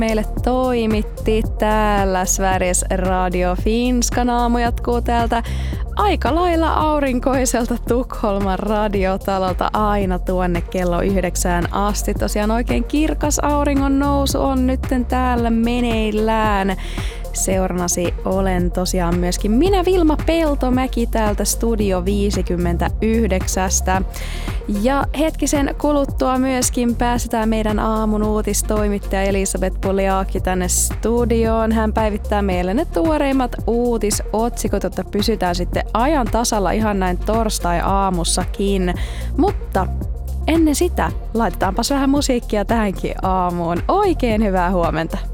meille toimitti täällä Sveriges Radio Finskan aamu jatkuu täältä aika lailla aurinkoiselta Tukholman radiotalolta aina tuonne kello 9 asti. Tosiaan oikein kirkas auringon nousu on nytten täällä meneillään. Seurannasi olen tosiaan myöskin minä Vilma Peltomäki täältä Studio 59. Ja hetkisen kuluttua myöskin pääsetään meidän aamun uutistoimittaja Elisabeth Puliaakki tänne studioon. Hän päivittää meille ne tuoreimmat uutisotsikot, jotta pysytään sitten ajan tasalla ihan näin torstai-aamussakin. Mutta ennen sitä laitetaanpas vähän musiikkia tähänkin aamuun. Oikein hyvää huomenta!